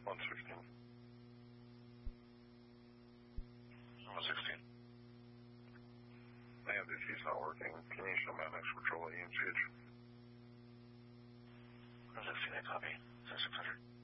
116. 116. The MDT's not working. Can you show my next patrol at EMCH? 116, copy. 600.